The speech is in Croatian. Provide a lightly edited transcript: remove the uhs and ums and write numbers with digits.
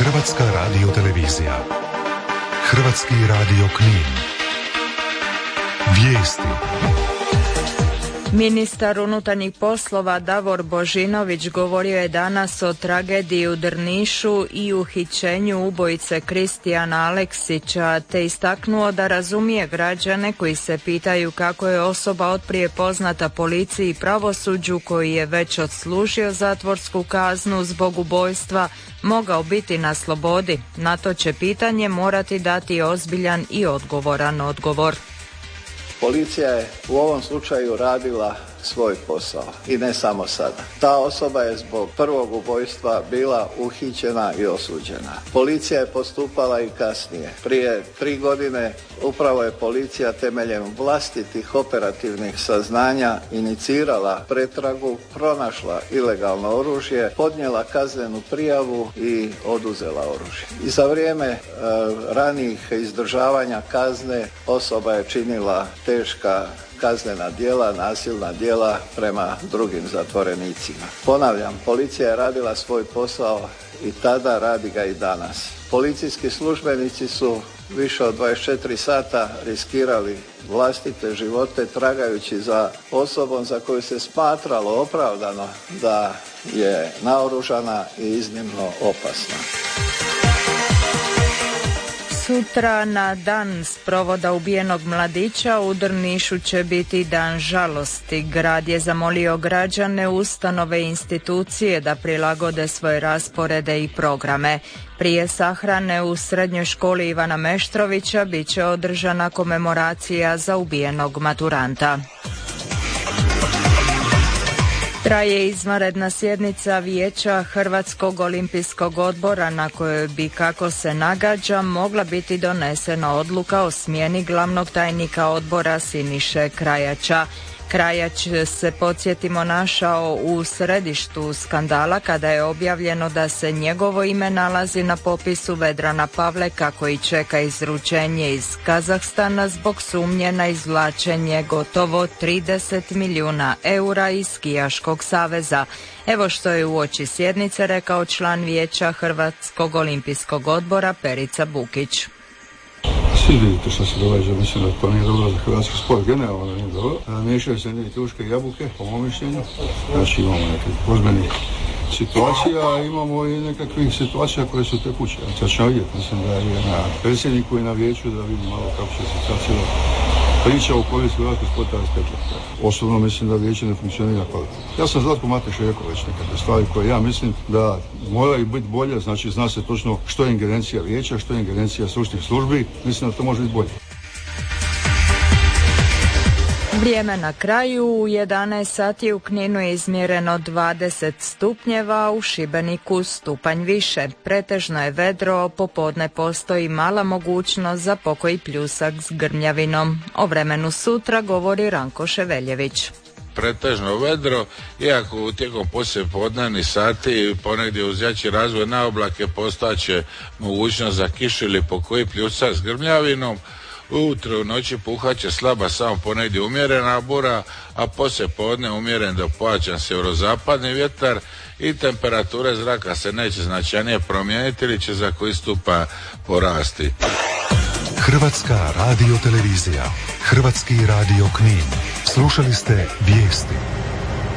Hrvatska radiotelevizija. Hrvatski radio Knin. Vijesti. Ministar unutarnjih poslova Davor Božinović govorio je danas o tragediji u Drnišu i uhićenju ubojice Kristijana Aleksića, te istaknuo da razumije građane koji se pitaju kako je osoba otprije poznata policiji i pravosuđu, koji je već odslužio zatvorsku kaznu zbog ubojstva, mogao biti na slobodi. Na to će pitanje morati dati ozbiljan i odgovoran odgovor. Policija je u ovom slučaju radila svoj posao i ne samo sada. Ta osoba je zbog prvog ubojstva bila uhićena i osuđena. Policija je postupala i kasnije. Prije 3 godine upravo je policija temeljem vlastitih operativnih saznanja inicirala pretragu, pronašla ilegalno oružje, podnijela kaznenu prijavu i oduzela oružje. I za vrijeme ranijih izdržavanja kazne osoba je činila teška kaznena djela, nasilna djela prema drugim zatvorenicima. Ponavljam, policija je radila svoj posao i tada, radi ga i danas. Policijski službenici su više od 24 sata riskirali vlastite živote tragajući za osobom za koju se smatralo opravdano da je naoružana i iznimno opasna. Sutra na dan sprovoda ubijenog mladića u Drnišu će biti dan žalosti. Grad je zamolio građane, ustanove i institucije da prilagode svoje rasporede i programe. Prije sahrane u srednjoj školi Ivana Meštrovića bit će održana komemoracija za ubijenog maturanta. Traje izvanredna sjednica Vijeća Hrvatskog olimpijskog odbora na kojoj bi, kako se nagađa, mogla biti donesena odluka o smjeni glavnog tajnika odbora Siniše Krajača. Krajač se, podsjetimo, našao u središtu skandala kada je objavljeno da se njegovo ime nalazi na popisu Vedrana Pavleka, koji čeka izručenje iz Kazahstana zbog sumnje na izvlačenje gotovo 30 milijuna eura iz Skijaškog saveza. Evo što je uoči sjednice rekao član Vijeća Hrvatskog olimpijskog odbora Perica Bukić. Svi vidite što se događa, mislim da to nije dobro za hrvatski sport, generalno nije dobro. Miješaju se neke kruške i jabuke, po mom mišljenju. Znači imamo neke ozbiljnih situacija, a imamo i nekakvih situacija koje su tekuće. Sad ćemo vidjeti, mislim da je na predsjedniku i na vijeću da vidimo malo kako će se sad cijela priča u korist hrvatskog sporta raspetljati. Osobno mislim da vijeće ne funkcionira kvalitetno. Ja sam Zlatko Mateš rekao već nekakve stvari koje ja mislim da moraju biti bolje, znači zna se točno što je ingerencija vijeća, što je ingerencija stručnih službi, mislim da to može biti bolje. Vrijeme na kraju, u 11 sati u Kninu je izmjereno 20 stupnjeva, u Šibeniku stupanj više. Pretežno je vedro, popodne postoji mala mogućnost za pokoji pljusak s grmljavinom. O vremenu sutra govori Ranko Ševeljević. Pretežno vedro, iako tijekom poslijepodnevnih sati ponegdje uz jači razvoj na oblake postojaće mogućnost za kišu ili pokoji pljusak s grmljavinom. Ujutro u noći puhat će slaba samo ponegdje umjerena bura, a poslije podne umjeren do pojačan sjeverozapadni vjetar i temperature zraka se neće značajnije promijeniti ili će za koji stupanj porasti. Hrvatska radiotelevizija. Hrvatski radio Knin. Slušali ste vijesti.